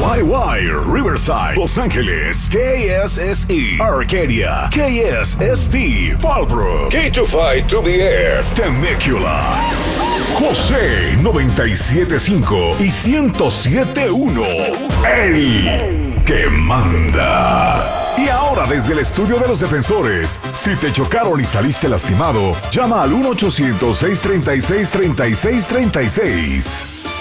YY, Riverside, Los Ángeles, KSSE, Arcadia, KSST, Fallbrook, K25-2BF, Temecula, José 97.5 y 107.1, el que manda. Y ahora desde el estudio de los defensores, si te chocaron y saliste lastimado, llama al 1-800-636-3636.